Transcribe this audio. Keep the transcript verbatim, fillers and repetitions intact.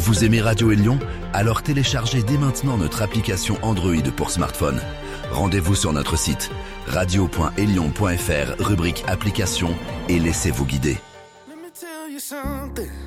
Vous aimez Radio Élion? Alors téléchargez dès maintenant notre application Android pour smartphone. Rendez-vous sur notre site radio point élion point f r, rubrique application, et laissez-vous guider. Let me tell you something.